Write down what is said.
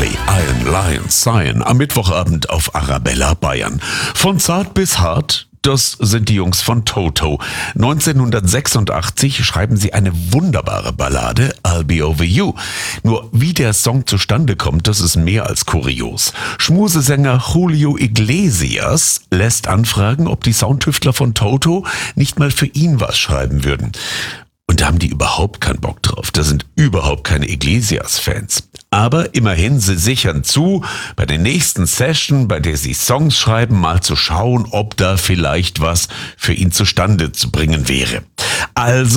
Valley, Iron Lion, Cyan am Mittwochabend auf Arabella Bayern. Von zart bis hart, das sind die Jungs von Toto. 1986 schreiben sie eine wunderbare Ballade, I'll Be Over You. Nur wie der Song zustande kommt, das ist mehr als kurios. Schmusesänger Julio Iglesias lässt anfragen, ob die Soundtüftler von Toto nicht mal für ihn was schreiben würden. Und da haben die überhaupt keinen Bock drauf. Da sind überhaupt keine Iglesias-Fans. Aber immerhin, sie sichern zu, bei der nächsten Session, bei der sie Songs schreiben, mal zu schauen, ob da vielleicht was für ihn zustande zu bringen wäre. Also